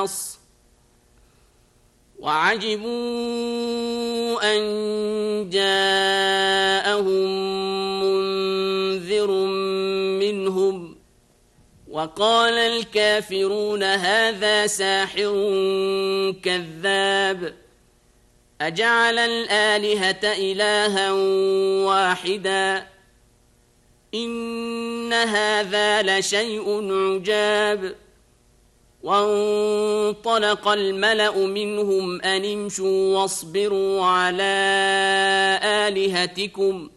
القصص وعجبوا أن جاءهم منذر منهم وقال الكافرون هذا ساحر كذاب أجعل الآلهة إلها واحدا إن هذا لشيء عجاب وانطلق الملأ منهم أن امشوا واصبروا على آلهتكم